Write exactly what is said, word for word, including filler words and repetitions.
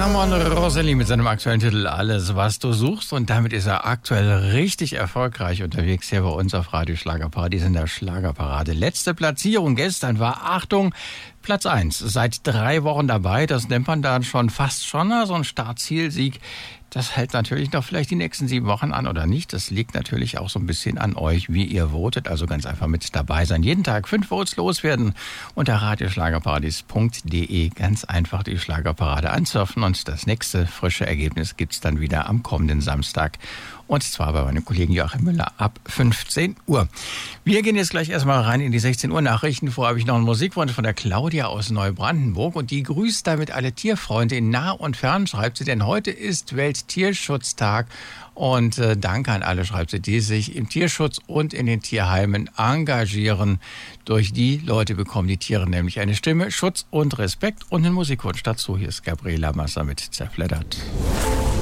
Ramon Roselli mit seinem aktuellen Titel Alles, was du suchst. Und damit ist er aktuell richtig erfolgreich unterwegs hier bei uns auf Radio Schlagerparadies in der Schlagerparade. Letzte Platzierung gestern war, Achtung, Platz eins. Seit drei Wochen dabei, das nennt man dann schon fast schon so ein Startzielsieg. Das hält natürlich noch vielleicht die nächsten sieben Wochen an oder nicht. Das liegt natürlich auch so ein bisschen an euch, wie ihr votet. Also ganz einfach mit dabei sein. Jeden Tag fünf Votes loswerden unter radioschlagerparadies punkt de. Ganz einfach die Schlagerparade ansurfen und das nächste frische Ergebnis gibt's dann wieder am kommenden Samstag. Und zwar bei meinem Kollegen Joachim Müller ab fünfzehn Uhr. Wir gehen jetzt gleich erstmal rein in die sechzehn Uhr Nachrichten. Vorher habe ich noch einen Musikwunsch von der Claudia aus Neubrandenburg. Und die grüßt damit alle Tierfreunde in nah und fern, schreibt sie. Denn heute ist Welttierschutztag. Und äh, danke an alle, schreibt sie, die sich im Tierschutz und in den Tierheimen engagieren. Durch die Leute bekommen die Tiere nämlich eine Stimme, Schutz und Respekt. Und einen Musikwunsch dazu. Hier ist Gabriela Massa mit Zerfleddert.